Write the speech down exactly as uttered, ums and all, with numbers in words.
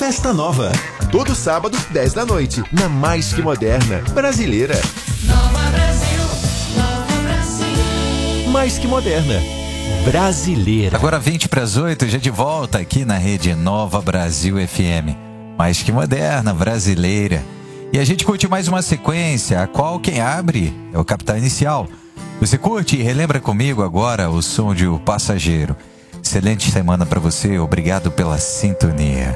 Festa Nova. Todo sábado, dez da noite, na Mais Que Moderna, brasileira. Nova Brasil, Nova Brasil. Mais Que Moderna, brasileira. Agora vinte para as oito, já de volta aqui na rede Nova Brasil F M. Mais Que Moderna, brasileira. E a gente curte mais uma sequência, a qual quem abre é o Capital Inicial. Você curte e relembra comigo agora o som de O Passageiro. Excelente semana para você, obrigado pela sintonia.